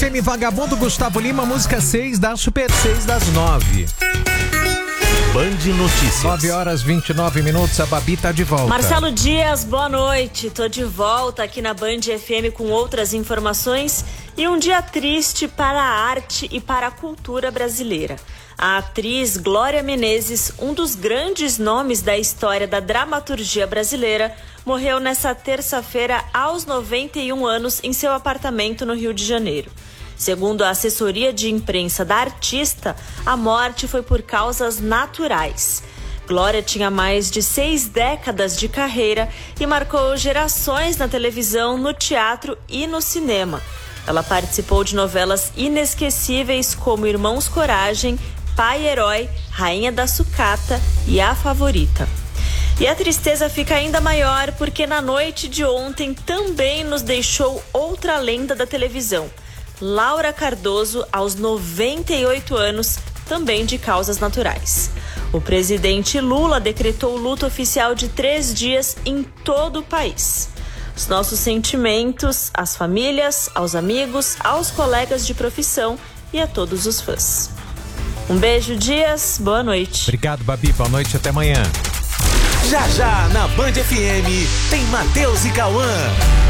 FM Vagabundo, Gustavo Lima, música 6 da Super 6 das 9. Band Notícias. 9h29, a Babi tá de volta. Marcelo Dias, boa noite. Tô de volta aqui na Band FM com outras informações e um dia triste para a arte e para a cultura brasileira. A atriz Glória Menezes, um dos grandes nomes da história da dramaturgia brasileira, morreu nesta terça-feira aos 91 anos em seu apartamento no Rio de Janeiro. Segundo a assessoria de imprensa da artista, a morte foi por causas naturais. Glória tinha mais de 6 décadas de carreira e marcou gerações na televisão, no teatro e no cinema. Ela participou de novelas inesquecíveis como Irmãos Coragem, Pai Herói, Rainha da Sucata e A Favorita. E a tristeza fica ainda maior porque na noite de ontem também nos deixou outra lenda da televisão. Laura Cardoso, aos 98 anos, também de causas naturais. O presidente Lula decretou luto oficial de 3 dias em todo o país. Os nossos sentimentos às famílias, aos amigos, aos colegas de profissão e a todos os fãs. Um beijo, Dias. Boa noite. Obrigado, Babi. Boa noite. Até amanhã. Já na Band FM tem Matheus e Cauã.